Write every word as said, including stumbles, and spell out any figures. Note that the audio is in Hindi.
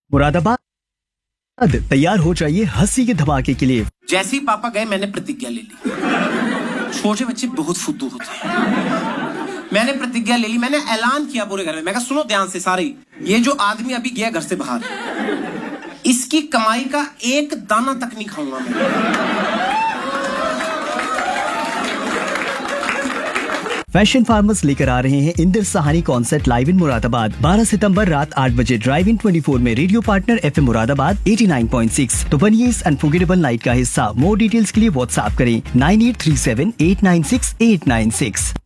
मुरादाबाद तैयार हो जाइए हंसी के धमाके के लिए। जैसे ही पापा गए मैंने प्रतिज्ञा ले ली। छोटे बच्चे बहुत फुद्दू होते हैं। मैंने प्रतिज्ञा ले ली, मैंने ऐलान किया पूरे घर में। मैं कहा सुनो ध्यान से सारे, ये जो आदमी अभी गया घर से बाहर, इसकी कमाई का एक दाना तक नहीं खाऊंगा मैं। फैशन फार्मर्स लेकर आ रहे हैं Indira Sahani concert live in Moradabad बारह सितंबर रात आठ बजे ड्राइव इन चौबीस में रेडियो पार्टनर एफएम मुरादाबाद नवासी पॉइंट छह। तो बनिए इस अनफॉरगेटेबल नाइट का हिस्सा। मोर डिटेल्स के लिए व्हाट्सएप करें nine eight three seven eight nine six eight nine six.